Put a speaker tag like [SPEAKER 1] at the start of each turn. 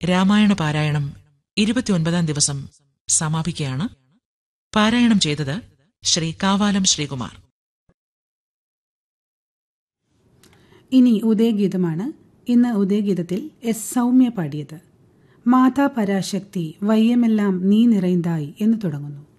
[SPEAKER 1] രാമായണ പാരായണം 29 ദിവസം സമാപിക്കുകയാണ്. പാരായണം ചെയ്തത് ശ്രീ കാവാലം ശ്രീകുമാർ.
[SPEAKER 2] ഇനി ഉദയഗീതമാണ്. ഇന്ന് ഉദയഗീതത്തിൽ എസ് സൗമ്യ പാടിയത്. മാതാ പരാശക്തി വയ്യമെല്ലാം നീ നിറൈന്തായി എന്ന് തുടങ്ങുന്നു.